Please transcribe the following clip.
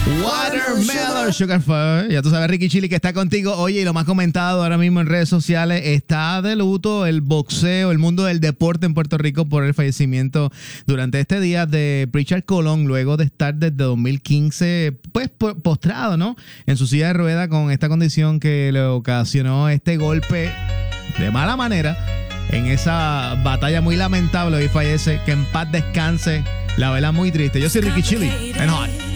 Watermelon Sugar Fur. Ya tú sabes, Ricky Chili, que está contigo. Oye, y lo más comentado ahora mismo en redes sociales, está de luto el boxeo, el mundo del deporte en Puerto Rico por el fallecimiento durante este día de Pritchard Colón, luego de estar desde 2015, pues postrado, ¿no? En su silla de rueda con esta condición que le ocasionó este golpe de mala manera en esa batalla muy lamentable. Hoy fallece, que en paz descanse. La vela muy triste. Yo soy Ricky Chili en Hot.